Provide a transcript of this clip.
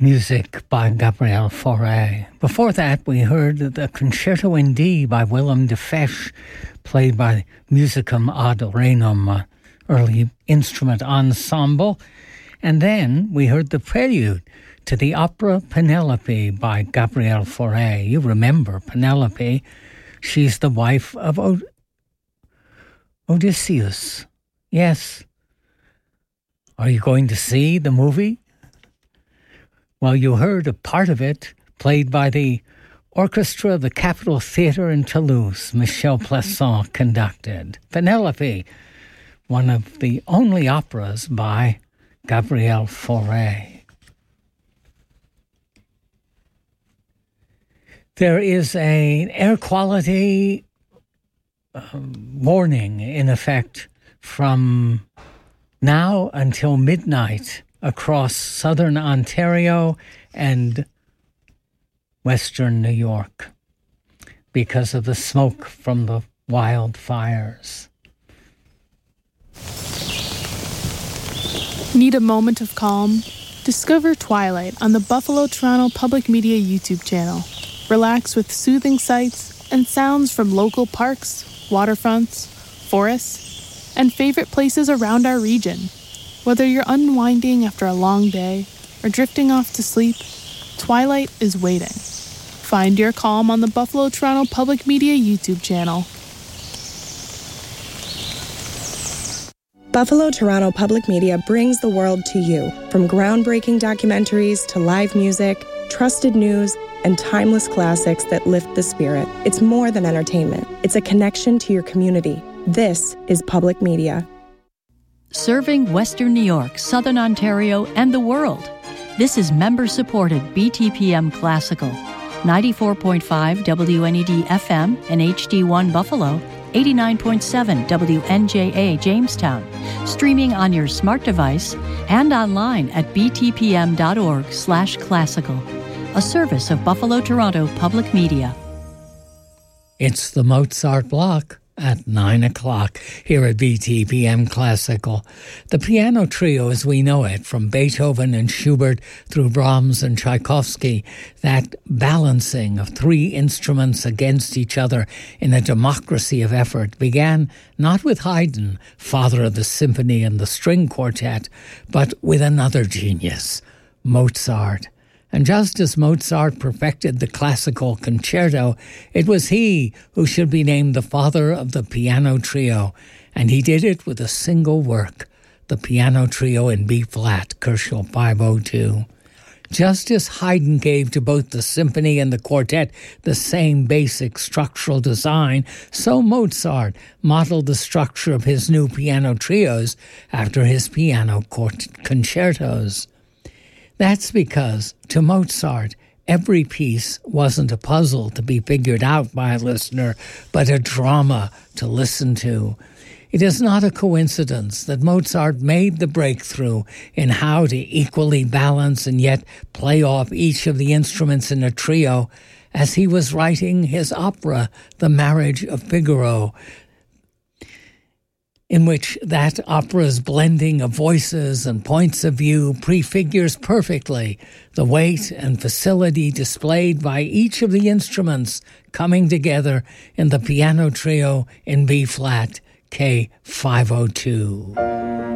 Music by Gabriel Fauré. Before that, we heard the Concerto in D by Willem de Fesch, played by Musicum ad Rhenum, early instrument ensemble. And then we heard the prelude to the opera Penelope by Gabriel Fauré. You remember Penelope. She's the wife of Odysseus. Yes. Are you going to see the movie? Well, you heard a part of it played by the orchestra of the Capitol Theatre in Toulouse. Michel Plassans conducted. Penelope, one of the only operas by Gabriel Fauré. There is an air quality warning in effect from now until midnight across southern Ontario and western New York because of the smoke from the wildfires. Need a moment of calm? Discover Twilight on the Buffalo Toronto Public Media YouTube channel. Relax with soothing sights and sounds from local parks, waterfronts, forests, and favorite places around our region. Whether you're unwinding after a long day or drifting off to sleep, Twilight is waiting. Find your calm on the Buffalo Toronto Public Media YouTube channel. Buffalo Toronto Public Media brings the world to you. From groundbreaking documentaries to live music, trusted news, and timeless classics that lift the spirit. It's more than entertainment. It's a connection to your community. This is public media. Serving Western New York, Southern Ontario, and the world. This is member-supported BTPM Classical. 94.5 WNED FM and HD1 Buffalo, 89.7 WNJA Jamestown. Streaming on your smart device and online at btpm.org/classical. A service of Buffalo Toronto Public Media. It's the Mozart block at 9 o'clock here at BTPM Classical. The piano trio as we know it, from Beethoven and Schubert through Brahms and Tchaikovsky, that balancing of three instruments against each other in a democracy of effort, began not with Haydn, father of the symphony and the string quartet, but with another genius, Mozart. And just as Mozart perfected the classical concerto, it was he who should be named the father of the piano trio, and he did it with a single work, the Piano Trio in B-flat, Kochel 502. Just as Haydn gave to both the symphony and the quartet the same basic structural design, so Mozart modeled the structure of his new piano trios after his piano concertos. That's because, to Mozart, every piece wasn't a puzzle to be figured out by a listener, but a drama to listen to. It is not a coincidence that Mozart made the breakthrough in how to equally balance and yet play off each of the instruments in a trio as he was writing his opera, The Marriage of Figaro, in which that opera's blending of voices and points of view prefigures perfectly the weight and facility displayed by each of the instruments coming together in the piano trio in B-flat K502.